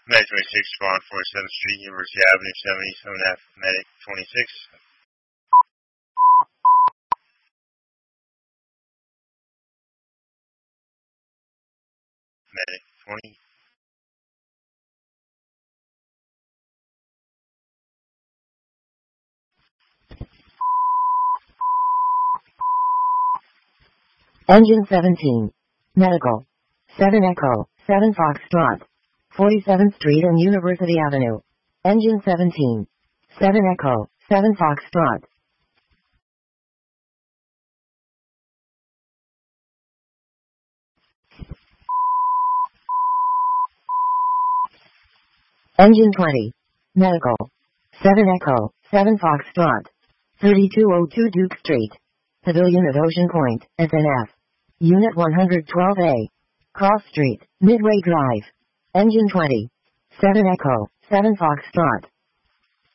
Medic 26, spawn 47th Street, University Avenue, 77F, Medic 26. Medic 20. Engine 17. Medical. 7 Echo, 7 Foxtrot. 47th Street and University Avenue. Engine 17. 7 Echo, 7 Foxtrot. Engine 20. Medical. 7 Echo, 7 Foxtrot. 3202 Duke Street. Pavilion at Ocean Point, SNF. Unit 112A. Cross Street, Midway Drive. Engine 20. 7 Echo, 7 Foxtrot.